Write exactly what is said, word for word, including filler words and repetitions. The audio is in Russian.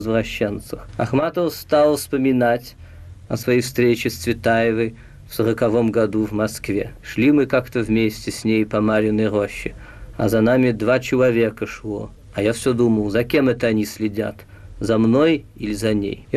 извращенцах. Ахматов стал вспоминать о своей встрече с Цветаевой в сороковом году в Москве. Шли мы как-то вместе с ней по Марьиной роще, а за нами два человека шло. А я все думал, за кем это они следят, за мной или за ней?